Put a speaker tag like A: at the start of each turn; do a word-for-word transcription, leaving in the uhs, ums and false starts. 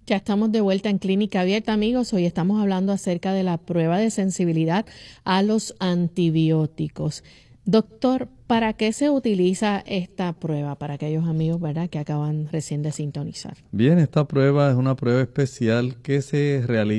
A: Ya estamos de vuelta en Clínica Abierta, amigos. Hoy estamos hablando acerca de la prueba de sensibilidad a los antibióticos. Doctor, ¿para qué se utiliza esta prueba? Para aquellos amigos, ¿verdad?, que acaban recién de sintonizar.
B: Bien, esta prueba es una prueba especial que se realiza